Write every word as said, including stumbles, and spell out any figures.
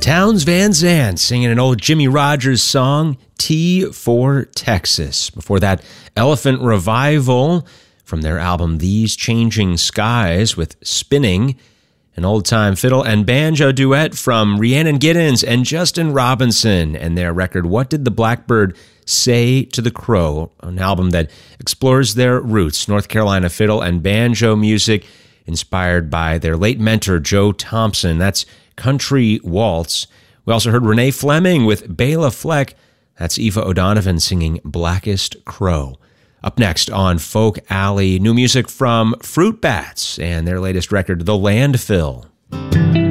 Townes Van Zandt singing an old Jimmy Rogers song, T for Texas. Before that, Elephant Revival from their album These Changing Skies with Spinning, an old-time fiddle and banjo duet from Rhiannon Giddens and Justin Robinson and their record What Did the Blackbird Say to the Crow, an album that explores their roots, North Carolina fiddle and banjo music, inspired by their late mentor, Joe Thompson. That's Country Waltz. We also heard Renee Fleming with Bela Fleck. That's Eva O'Donovan singing Blackest Crow. Up next on Folk Alley, new music from Fruit Bats and their latest record, The Landfill.